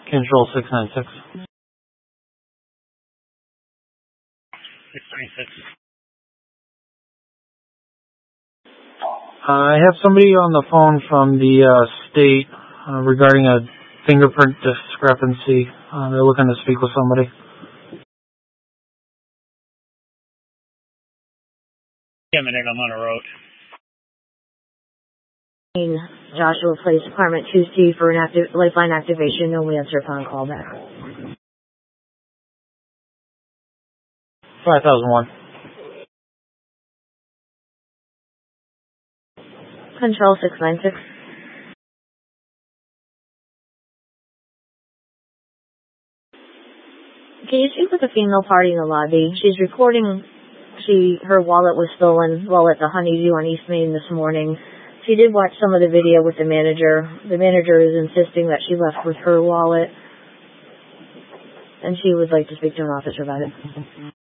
Control 696. 696. I have somebody on the phone from the state regarding a fingerprint discrepancy. They're looking to speak with somebody. Yeah, I'm on a road. Joshua Place, Department 2C for an lifeline activation. No answer upon call back. 5001. Control 696. Can you speak with the female party in the lobby? She's reporting her wallet was stolen while at the Honeydew on East Main this morning. She did watch some of the video with the manager. The manager is insisting that she left with her wallet, and she would like to speak to an officer about it.